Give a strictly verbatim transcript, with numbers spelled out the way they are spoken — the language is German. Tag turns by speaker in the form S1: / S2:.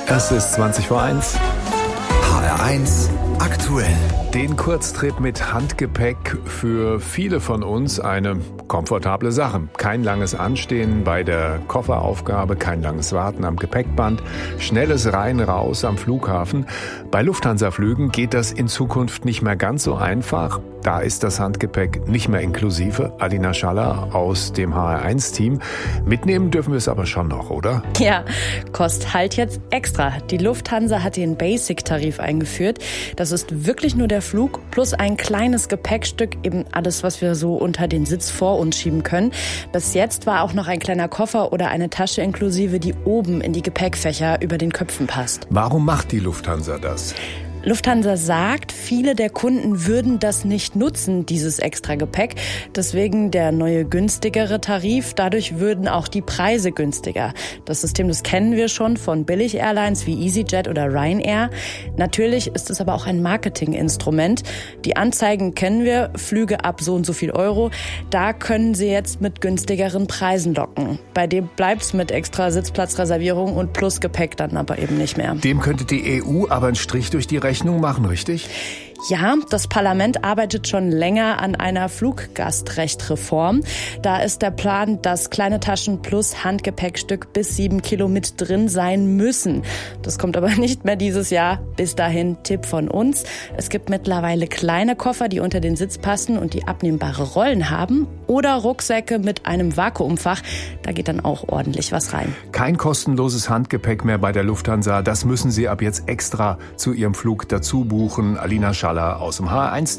S1: Es ist zwanzig vor eins.
S2: H R eins aktuell.
S1: Den Kurztrip mit Handgepäck für viele von uns eine komfortable Sache. Kein langes Anstehen bei der Kofferaufgabe, kein langes Warten am Gepäckband, schnelles Rein, raus am Flughafen. Bei Lufthansa-Flügen geht das in Zukunft nicht mehr ganz so einfach. Da ist das Handgepäck nicht mehr inklusive. Alina Schaller aus dem H R eins Team. Mitnehmen dürfen wir es aber schon noch, oder?
S3: Ja, kostet halt jetzt extra. Die Lufthansa hat den Basic-Tarif eingeführt. Das ist wirklich nur der Flug plus ein kleines Gepäckstück, eben alles, was wir so unter den Sitz vor uns schieben können. Bis jetzt war auch noch ein kleiner Koffer oder eine Tasche inklusive, die oben in die Gepäckfächer über den Köpfen passt.
S1: Warum macht die Lufthansa das?
S3: Lufthansa sagt, viele der Kunden würden das nicht nutzen, dieses extra Gepäck. Deswegen der neue günstigere Tarif. Dadurch würden auch die Preise günstiger. Das System, das kennen wir schon von Billig-Airlines wie EasyJet oder Ryanair. Natürlich ist es aber auch ein Marketinginstrument. Die Anzeigen kennen wir, Flüge ab so und so viel Euro. Da können sie jetzt mit günstigeren Preisen locken. Bei dem bleibt's mit extra Sitzplatzreservierung und plus Gepäck dann aber eben nicht mehr.
S1: Dem könnte die E U aber einen Strich durch die Rechnung machen, richtig?
S3: Ja, das Parlament arbeitet schon länger an einer Fluggastrechtreform. Da ist der Plan, dass kleine Taschen plus Handgepäckstück bis sieben Kilo mit drin sein müssen. Das kommt aber nicht mehr dieses Jahr. Bis dahin Tipp von uns. Es gibt mittlerweile kleine Koffer, die unter den Sitz passen und die abnehmbare Rollen haben. Oder Rucksäcke mit einem Vakuumfach. Da geht dann auch ordentlich was rein.
S1: Kein kostenloses Handgepäck mehr bei der Lufthansa. Das müssen Sie ab jetzt extra zu Ihrem Flug dazu buchen. Alina Schaller aus dem H R eins